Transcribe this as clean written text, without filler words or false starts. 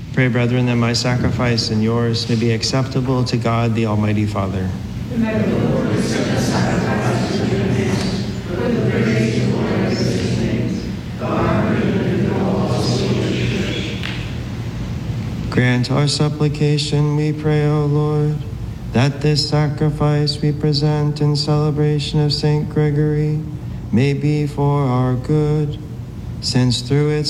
Pray, brethren, that my sacrifice and yours may be acceptable to God, the Almighty Father. Grant our supplication, we pray, O Lord, that this sacrifice we present in celebration of St. Gregory may be for our good, since through its